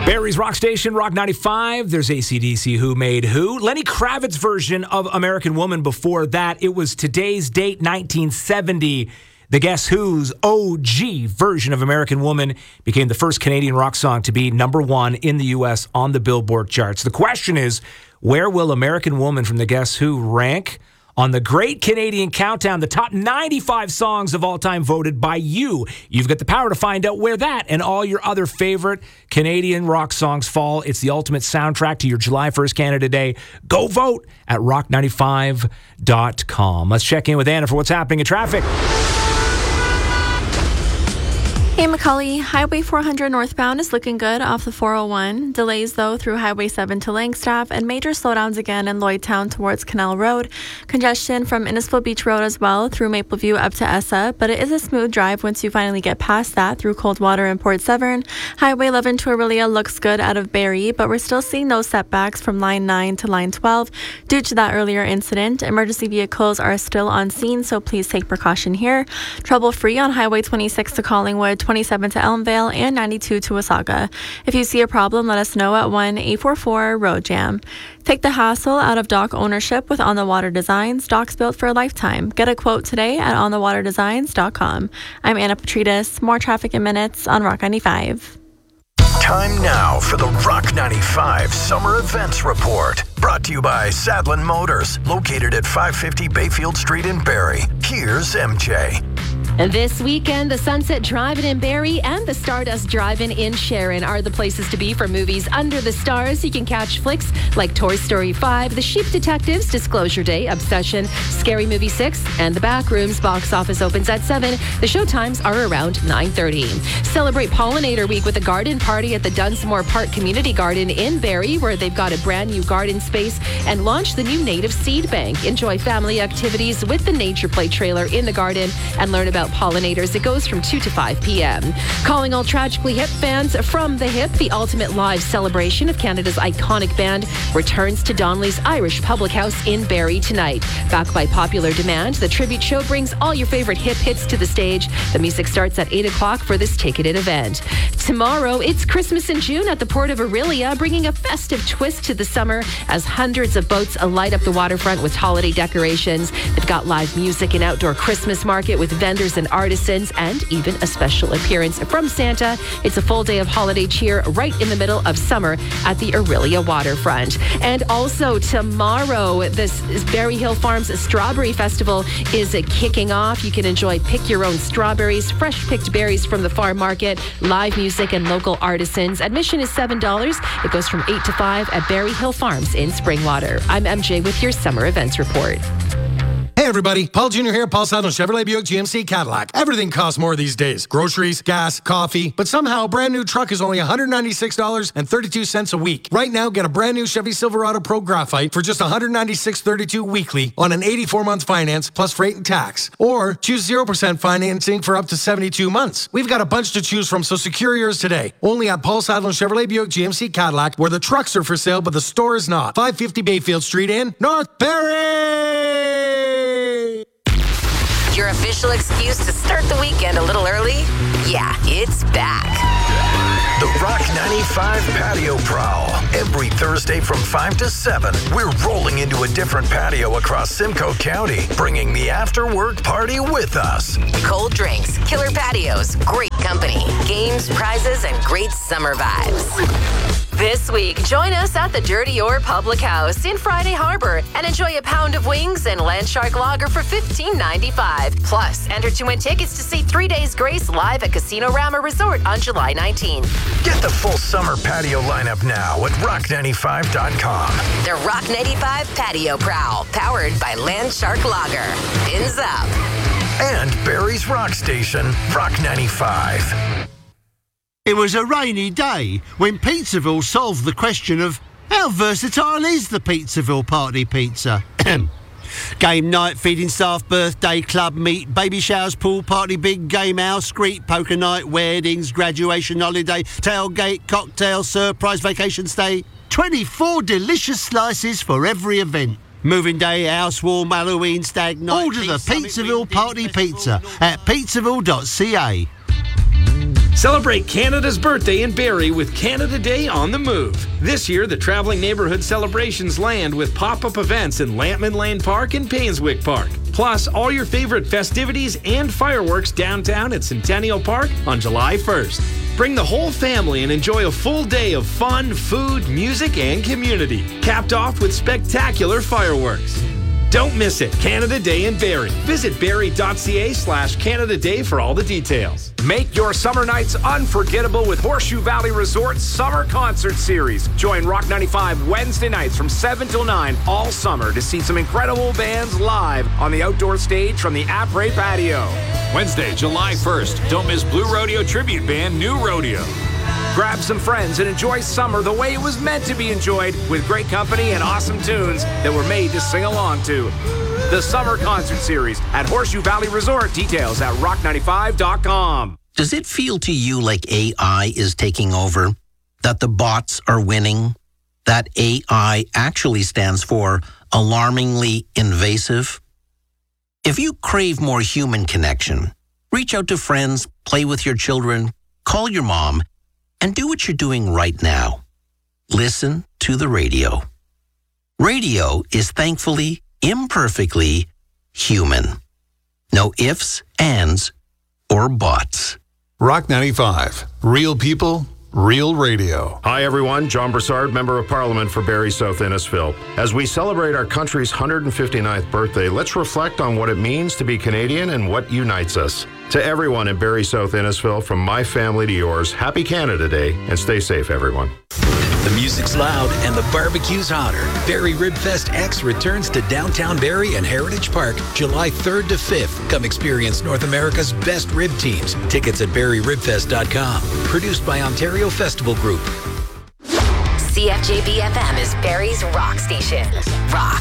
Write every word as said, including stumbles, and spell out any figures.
Barry's Rock Station, Rock ninety-five. There's A C D C, Who Made Who. Lenny Kravitz's version of American Woman before that. It was today's date, nineteen seventy. The Guess Who's O G version of American Woman became the first Canadian rock song to be number one in the U S on the Billboard charts. The question is, where will American Woman from the Guess Who rank on the Great Canadian Countdown, the top ninety-five songs of all time voted by you? You've got the power to find out where that and all your other favorite Canadian rock songs fall. It's the ultimate soundtrack to your July first Canada Day. Go vote at rock ninety-five dot com. Let's check in with Anna for what's happening in traffic. Hey Macaulay, Highway four hundred northbound is looking good off the four oh one. Delays though through Highway seven to Langstaff and major slowdowns again in Lloydtown towards Canal Road. Congestion from Innisfil Beach Road as well through Mapleview up to Essa, but it is a smooth drive once you finally get past that through Coldwater and Port Severn. Highway eleven to Orillia looks good out of Barrie, but we're still seeing those setbacks from Line nine to Line twelve due to that earlier incident. Emergency vehicles are still on scene, so please take precaution here. Trouble free on Highway twenty-six to Collingwood, twenty-seven to Elmvale, and ninety-two to Wasaga. If you see a problem, let us know at one eight four four road jam. Take the hassle out of dock ownership with On the Water Designs. Docks built for a lifetime. Get a quote today at on the water designs dot com. I'm Anna Petrides. More traffic in minutes on Rock ninety-five. Time now for the Rock ninety-five Summer Events Report. Brought to you by Sadlin Motors, located at five fifty Bayfield Street in Barrie. Here's M J. And this weekend, the Sunset Drive-In in Barrie and the Stardust Drive-In in Sharon are the places to be for movies under the stars. You can catch flicks like Toy Story five, The Sheep Detectives, Disclosure Day, Obsession, Scary Movie six, and The Backrooms. Box office opens at seven. The showtimes are around nine thirty. Celebrate Pollinator Week with a garden party at the Dunsmore Park Community Garden in Barrie, where they've got a brand new garden space and launched the new native seed bank. Enjoy family activities with the Nature Play trailer in the garden and learn about pollinators. It goes from two to five p.m. Calling all Tragically Hip fans from the Hip, the ultimate live celebration of Canada's iconic band returns to Donnelly's Irish Public House in Barrie tonight. Backed by popular demand, the tribute show brings all your favorite hip hits to the stage. The music starts at eight o'clock for this ticketed event. Tomorrow, it's Christmas in June at the Port of Orillia, bringing a festive twist to the summer as hundreds of boats light up the waterfront with holiday decorations. They've got live music and outdoor Christmas market with vendors and artisans, and even a special appearance from Santa. It's a full day of holiday cheer right in the middle of summer at the Orillia waterfront. And also tomorrow, this is Berry Hill Farms Strawberry Festival is kicking off. You can enjoy pick your own strawberries, fresh picked berries from the farm market, live music, and local artisans. Admission is seven dollars. It goes from eight to five at Berry Hill Farms in Springwater. I'm M J with your Summer Events Report. Hey everybody, Paul Junior here, Paul Sadler, Chevrolet Buick G M C Cadillac. Everything costs more these days. Groceries, gas, coffee. But somehow a brand new truck is only one hundred ninety-six dollars and thirty-two cents a week. Right now, get a brand new Chevy Silverado Pro Graphite for just one hundred ninety-six dollars and thirty-two cents weekly on an eighty-four month finance plus freight and tax. Or choose zero percent financing for up to seventy-two months. We've got a bunch to choose from, so secure yours today. Only at Paul Sadler, Chevrolet Buick G M C Cadillac, where the trucks are for sale but the store is not. five fifty Bayfield Street in North Barrie! Your official excuse to start the weekend a little early? Yeah, it's back. The Rock ninety-five Patio Prowl. Every Thursday from five to seven, we're rolling into a different patio across Simcoe County, bringing the after-work party with us. Cold drinks, killer patios, great company, games, prizes, and great summer vibes. This week, join us at the Dirty Ore Public House in Friday Harbor and enjoy a pound of wings and Landshark Lager for fifteen ninety-five. Plus, enter to win tickets to see Three Days Grace live at Casino Rama Resort on July nineteenth. Get the full summer patio lineup now at rock ninety-five dot com. The Rock ninety-five Patio Prowl, powered by Landshark Lager. Fins up. And Barry's Rock Station, Rock ninety-five. It was a rainy day when Pizzaville solved the question of how versatile is the Pizzaville Party Pizza? Game night, feeding staff, birthday, club meet, baby showers, pool party, big game house, street poker night, weddings, graduation holiday, tailgate, cocktail, surprise vacation stay. twenty-four delicious slices for every event. Moving day, housewarm, Halloween, stag night. Order the Pizzaville Party Pizza at pizzaville dot c a. Celebrate Canada's birthday in Barrie with Canada Day on the Move. This year, the traveling neighborhood celebrations land with pop-up events in Lampman Lane Park and Painswick Park. Plus, all your favorite festivities and fireworks downtown at Centennial Park on July first. Bring the whole family and enjoy a full day of fun, food, music, and community. Capped off with spectacular fireworks. Don't miss it. Canada Day in Barrie. Visit barrie.ca slash Canada Day for all the details. Make your summer nights unforgettable with Horseshoe Valley Resort's Summer Concert Series. Join Rock ninety-five Wednesday nights from seven till nine all summer to see some incredible bands live on the outdoor stage from the Après Patio. Wednesday, July first. Don't miss Blue Rodeo tribute band New Rodeo. Grab some friends and enjoy summer the way it was meant to be enjoyed, with great company and awesome tunes that were made to sing along to. The Summer Concert Series at Horseshoe Valley Resort. Details at rock ninety-five dot com. Does it feel to you like A I is taking over? That the bots are winning? That A I actually stands for alarmingly invasive? If you crave more human connection, reach out to friends, play with your children, call your mom, and do what you're doing right now. Listen to the radio. Radio is thankfully, imperfectly human. No ifs, ands, or buts. Rock ninety-five. Real people, real radio. Hi everyone, John Broussard, Member of Parliament for Barrie South Innisfil. As we celebrate our country's one hundred fifty-ninth birthday, let's reflect on what it means to be Canadian and what unites us. To everyone in Barrie South Innisfil, from my family to yours, happy Canada Day, and stay safe, everyone. The music's loud and the barbecue's hotter. Barrie Ribfest X returns to downtown Barrie and Heritage Park July third to fifth. Come experience North America's best rib teams. Tickets at barrie ribfest dot com. Produced by Ontario Festival Group. C F J B F M is Barrie's rock station. Rock